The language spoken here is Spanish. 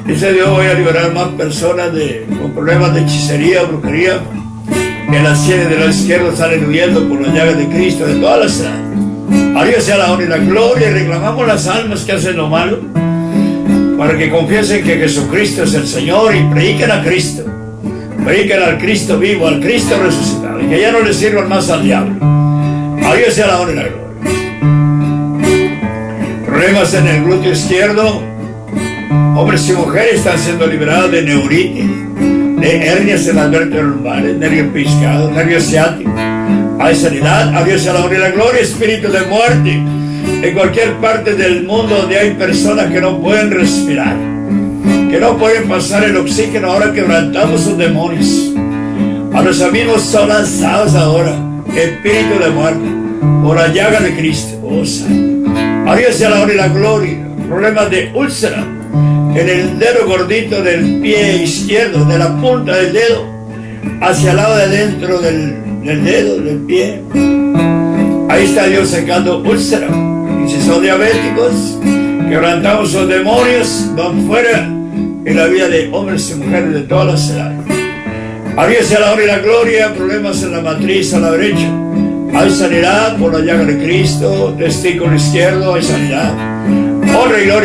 Dice Dios, voy a liberar más personas con problemas de hechicería, brujería, que las sienes de la izquierda salen huyendo por las llagas de Cristo de todas las edades. A Dios sea la honra y la gloria, y reclamamos las almas que hacen lo malo, para que confiesen que Jesucristo es el Señor y prediquen a Cristo. Prediquen al Cristo vivo, al Cristo resucitado, y que ya no le sirvan más al diablo. A Dios sea la honra y la gloria. Problemas en el glúteo izquierdo, hombres y mujeres están siendo liberados de neuritis, de hernias en las vértebras lumbares, nervio piscado, nervio ciático. Hay sanidad. A Dios sea la honra y la gloria. Espíritu de muerte en cualquier parte del mundo donde hay personas que no pueden respirar, que no pueden pasar el oxígeno, ahora quebrantamos sus demonios. A los amigos son lanzados ahora, espíritu de muerte, por la llaga de Cristo. Oh, Santo. A Dios sea la honra y la gloria. Problemas de úlcera en el dedo gordito del pie izquierdo, de la punta del dedo hacia el lado de dentro del dedo, del pie. Ahí está Dios sacando úlcera. Y si son diabéticos, quebrantamos los demonios, van fuera en la vida de hombres y mujeres de todas las edades. A Dios sea la honra y la gloria. Problemas en la matriz a la derecha, hay sanidad por la llaga de Cristo. Testículo izquierdo, hay sanidad. Honra y gloria.